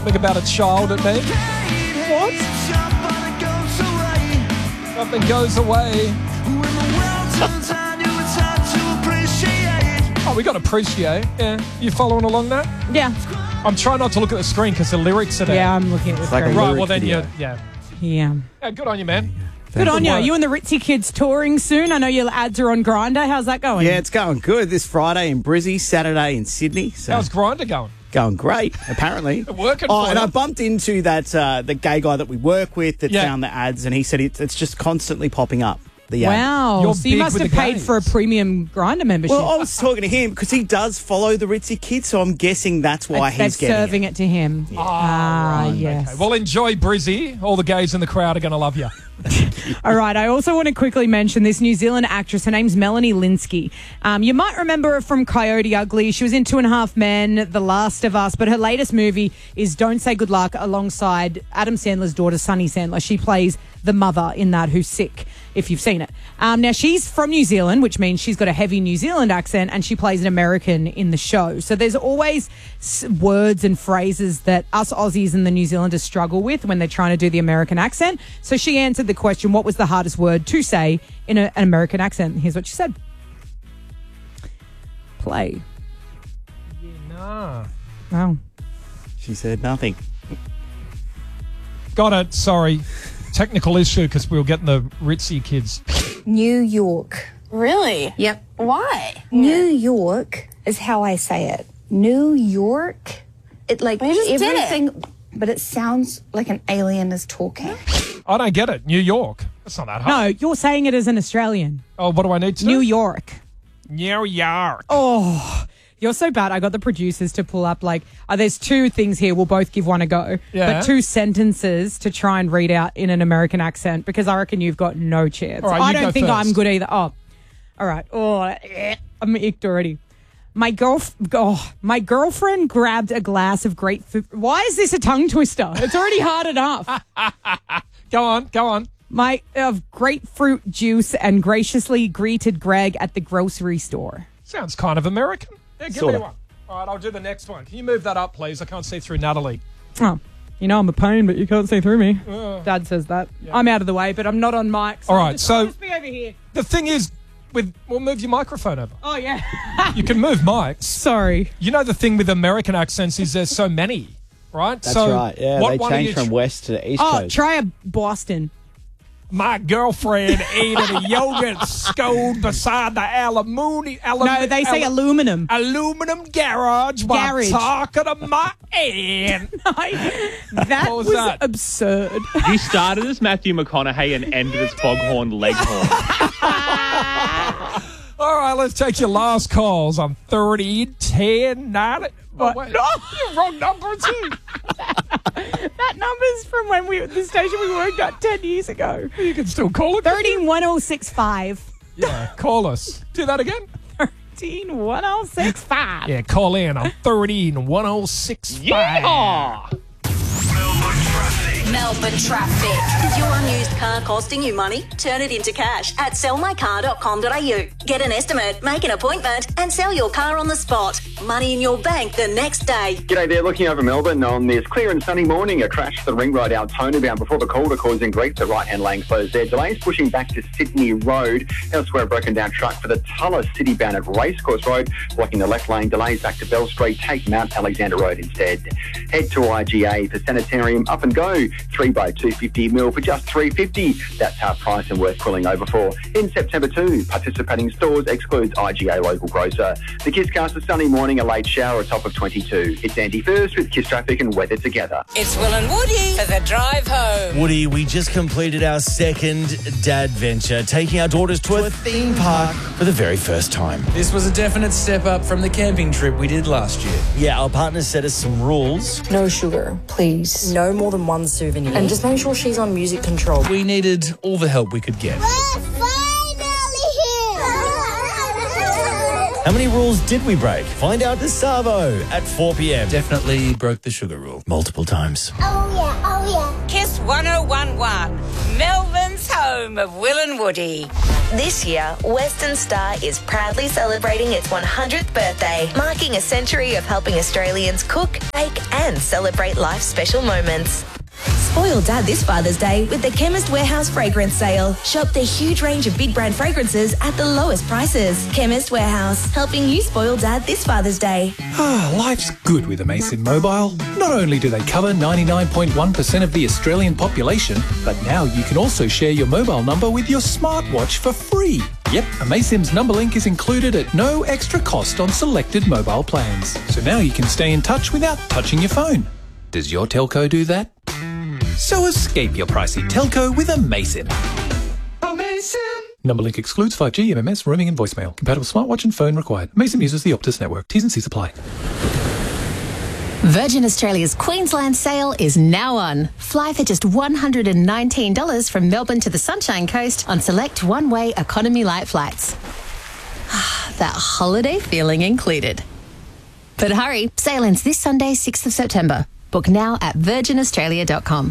something about a child at me. What? Something goes away. Oh, we got appreciate. Yeah. You following along that? Yeah. I'm trying not to look at the screen because the lyrics are there. Yeah, I'm looking at the screen. Right, well then yeah. Yeah. Good on you, man. Good on you. You and the Ritzy kids touring soon. I know your ads are on Grindr. How's that going? Yeah, it's going good. This Friday in Brizzy, Saturday in Sydney. So How's Grindr going? going great, apparently. Working Oh, for and you. I bumped into that the gay guy that we work with that Yeah. found the ads, and he said it's just constantly popping up. The ad. Wow. You're So you big must with have the paid gays. for a premium Grindr membership. Well, I was talking to him because he does follow the Ritzy kids, so I'm guessing that's why They're he's getting serving it. it to him. Right, yes. Okay. Well, enjoy Brizzy. All the gays in the crowd are going to love you. All right. I also want to quickly mention this New Zealand actress. Her name's Melanie Linsky. You might remember her from Coyote Ugly. She was in 2.5 Men, The Last of Us, but her latest movie is Don't Say Good Luck alongside Adam Sandler's daughter, Sunny Sandler. She plays the mother in that who's sick, if you've seen it. Now, she's from New Zealand, which means she's got a heavy New Zealand accent, and she plays an American in the show. So there's always words and phrases that us Aussies and the New Zealanders struggle with when they're trying to do the American accent. So she answered the question, what was the hardest word to say in an American accent? Here's what she said. Play. Nah. Wow. She said nothing. Got it. Sorry. Technical issue because we were getting the Ritzy kids. New York. Really? Yep. Why? New York is how I say it. New York. It like We just did it. everything, but it sounds like an alien is talking. I don't get it. New York. That's not that hard. No, you're saying it as an Australian. Oh, what do I need to New do? York. New York. Oh, you're so bad. I got the producers to pull up there's two things here. We'll both give one a go. Yeah. But 2 sentences to try and read out in an American accent because I reckon you've got no chance. All right, I you don't go think first. I'm good either. Oh, all right. Oh, I'm icked already. My girlfriend grabbed a glass of grapefruit. Why is this a tongue twister? It's already hard enough. Go on. My grapefruit juice and graciously greeted Greg at the grocery store. Sounds kind of American. Yeah, give Sort me of. one. All right, I'll do the next one. Can you move that up, please? I can't see through Natalie. Oh, you know I'm a pain, but you can't see through me. Dad says that. I'm out of the way, but I'm not on mic. So All right, I'll so- just be over here. The thing is, we'll move your microphone over. Oh yeah. You can move mics. Sorry. You know the thing with American accents is there's so many, right? That's so right. Yeah, what they one are changed you from west to the east Oh, coast. try a Boston. My girlfriend ate a yogurt stove beside the No, they say aluminum. aluminum garage while Garage. talking to my aunt. That What was was that? absurd. You started as Matthew McConaughey and ended as Foghorn Leghorn. All right, let's take your last calls on 30, 10, 9. Oh, wait. No, wrong number too. That number's from when the station we worked at 10 years ago. You can still call it. 131065. Yeah, call us. Do that again. 131065. Yeah, call in on 131065. Yeah! Melbourne traffic. Is your unused car costing you money? Turn it into cash at sellmycar.com.au. Get an estimate, make an appointment, and sell your car on the spot. Money in your bank the next day. G'day there, looking over Melbourne on this clear and sunny morning. A crash to the Ring Road Altona bound before the Calder causing grief. The right-hand lane closed there. Delays pushing back to Sydney Road. Elsewhere, a broken down truck for the Tulla City bound at Racecourse Road, blocking the left lane. Delays back to Bell Street. Take Mount Alexander Road instead. Head to IGA for Sanitarium. Up and go. 3 by 250 mil for just $3.50. That's half price and worth pulling over for. In September too, participating stores excludes IGA local grocer. The Kisscast, a sunny morning, a late shower, a top of 22. It's Andy First with Kiss Traffic and weather together. It's Will and Woody for the drive home. Woody, we just completed our second dad venture, taking our daughters to a theme park for the very first time. This was a definite step up from the camping trip we did last year. Yeah, our partners set us some rules. No sugar, please. No more than one souvenir. And just make sure she's on music control. We needed all the help we could get. How many rules did we break? Find out this Savo at 4 p.m. Definitely broke the sugar rule. Multiple times. Oh yeah. Kiss 1011, Melbourne's home of Will and Woody. This year, Western Star is proudly celebrating its 100th birthday, marking a century of helping Australians cook, bake and celebrate life's special moments. Spoil Dad this Father's Day with the Chemist Warehouse fragrance sale. Shop the huge range of big brand fragrances at the lowest prices. Chemist Warehouse, helping you spoil Dad this Father's Day. Life's good with Amasin Mobile. Not only do they cover 99.1% of the Australian population, but now you can also share your mobile number with your smartwatch for free. Yep, Amasim's number link is included at no extra cost on selected mobile plans. So now you can stay in touch without touching your phone. Does your telco do that? So escape your pricey telco with Amasim. Number link excludes 5G, MMS, roaming and voicemail. Compatible smartwatch and phone required. Amasim uses the Optus network. T's and C's apply. Virgin Australia's Queensland sale is now on. Fly for just $119 from Melbourne to the Sunshine Coast on select one-way economy light flights. That holiday feeling included. But hurry, sale ends this Sunday, 6th of September. Book now at virginaustralia.com.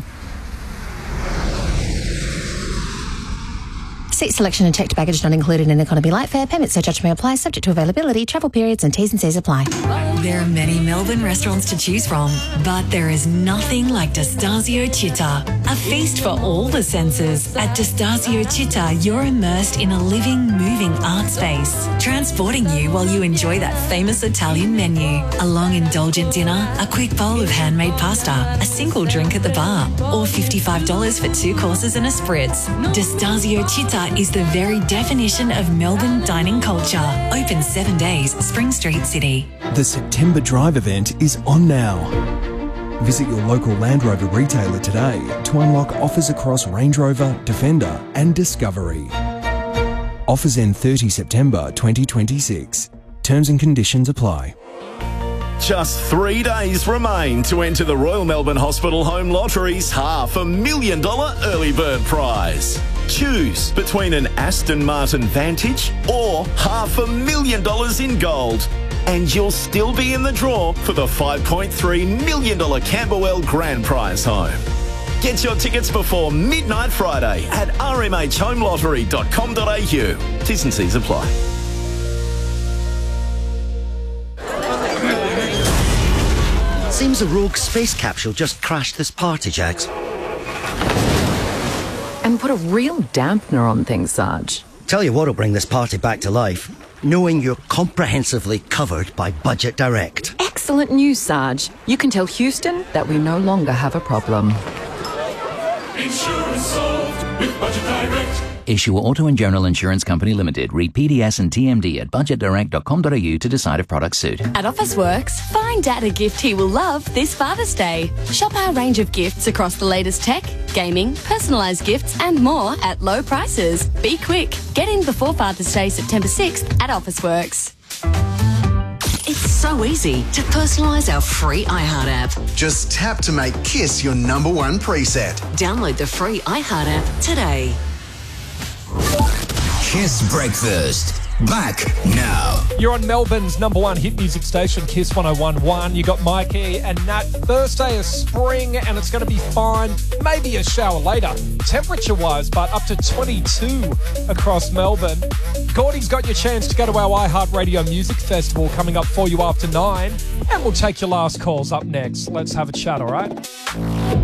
Seat selection and checked baggage not included in economy light fare. Payment surcharge may apply, subject to availability, travel periods and T's and C's apply. There are many Melbourne restaurants to choose from, but there is nothing like Destasio Città. A feast for all the senses. At Destasio Città, you're immersed in a living, moving art space, transporting you while you enjoy that famous Italian menu. A long, indulgent dinner, a quick bowl of handmade pasta, a single drink at the bar, or $55 for 2 courses and a spritz. Destasio Città is the very definition of Melbourne dining culture. Open 7 days, Spring Street, City. The September Drive event is on now. Visit your local Land Rover retailer today to unlock offers across Range Rover, Defender and Discovery. Offers end 30 September 2026. Terms and conditions apply. Just 3 days remain to enter the Royal Melbourne Hospital Home Lottery's $500,000 early bird prize. Choose between an Aston Martin Vantage or $500,000 in gold, and you'll still be in the draw for the $5.3 million Camberwell Grand Prize home. Get your tickets before midnight Friday at rmhhomelottery.com.au. T's and C's apply. Seems a rogue space capsule just crashed this party, Jax. And put a real dampener on things, Sarge. Tell you what'll bring this party back to life. Knowing you're comprehensively covered by Budget Direct. Excellent news, Sarge. You can tell Houston that we no longer have a problem. Insurance solved with Budget Direct. Issue Auto and General Insurance Company Limited. Read PDS and TMD at budgetdirect.com.au to decide if products suit. At Officeworks, find Dad a gift he will love this Father's Day. Shop our range of gifts across the latest tech, gaming, personalised gifts and more at low prices. Be quick. Get in before Father's Day, September 6th at Officeworks. It's so easy to personalise our free iHeart app. Just tap to make Kiss your #1 preset. Download the free iHeart app today. Kiss Breakfast. Back now. You're on Melbourne's #1 hit music station, Kiss 101.1. You got Mikey and Nat. Thursday is spring and it's going to be fine. Maybe a shower later, temperature-wise, but up to 22 across Melbourne. Gordy's got your chance to go to our iHeartRadio Music Festival coming up for you after 9. And we'll take your last calls up next. Let's have a chat, all right?